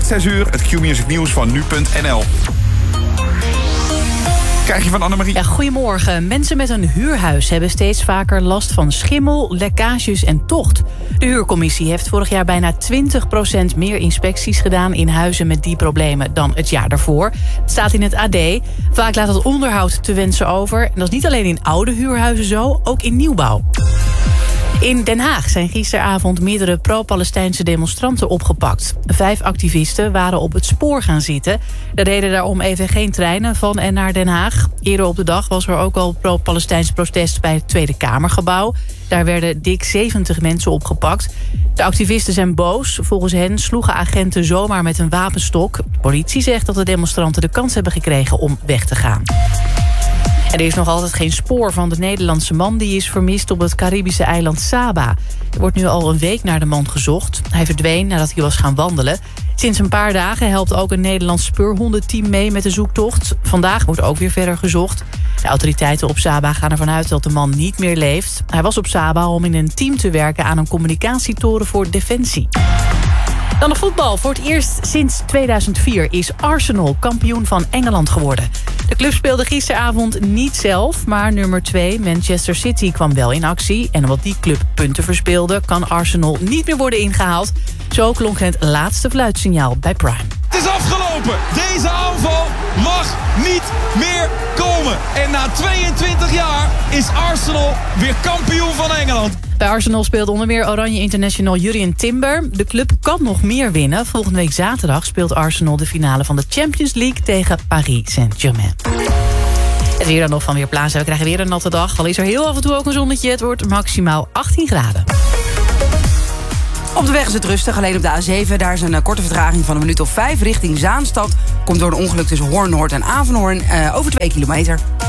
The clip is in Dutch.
6 uur het Q-Music nieuws van nu.nl. Krijg je van Annemarie? Ja, goedemorgen. Mensen met een huurhuis hebben steeds vaker last van schimmel, lekkages en tocht. De huurcommissie heeft vorig jaar bijna 20% meer inspecties gedaan in huizen met die problemen dan het jaar daarvoor. Het staat in het AD. Vaak laat het onderhoud te wensen over. En dat is niet alleen in oude huurhuizen zo, ook in nieuwbouw. In Den Haag zijn gisteravond meerdere pro-Palestijnse demonstranten opgepakt. 5 activisten waren op het spoor gaan zitten. Er reden daarom even geen treinen van en naar Den Haag. Eerder op de dag was er ook al pro-Palestijns protest bij het Tweede Kamergebouw. Daar werden dik 70 mensen opgepakt. De activisten zijn boos. Volgens hen sloegen agenten zomaar met een wapenstok. De politie zegt dat de demonstranten de kans hebben gekregen om weg te gaan. En er is nog altijd geen spoor van de Nederlandse man die is vermist op het Caribische eiland Saba. Er wordt nu al een week naar de man gezocht. Hij verdween nadat hij was gaan wandelen. Sinds een paar dagen helpt ook een Nederlands speurhondenteam mee met de zoektocht. Vandaag wordt ook weer verder gezocht. De autoriteiten op Saba gaan ervan uit dat de man niet meer leeft. Hij was op Saba om in een team te werken aan een communicatietoren voor Defensie. Dan nog voetbal. Voor het eerst sinds 2004 is Arsenal kampioen van Engeland geworden. De club speelde gisteravond niet zelf, maar nummer 2 Manchester City kwam wel in actie. En omdat die club punten verspeelde, kan Arsenal niet meer worden ingehaald. Zo klonk het laatste fluitsignaal bij Prime. Het is afgelopen. Deze aanval mag niet meer komen. En na 22 jaar is Arsenal weer kampioen van Engeland. Bij Arsenal speelt onder meer Oranje International Jurrien Timber. De club kan nog meer winnen. Volgende week zaterdag speelt Arsenal de finale van de Champions League tegen Paris Saint-Germain. Het weer dan nog van Weerplaza. We krijgen weer een natte dag. Al is er heel af en toe ook een zonnetje. Het wordt maximaal 18 graden. Op de weg is het rustig, alleen op de A7. Daar is een korte vertraging van een minuut of 5 richting Zaanstad. Komt door een ongeluk tussen Hoornhoort en Avenhoorn over 2 kilometer.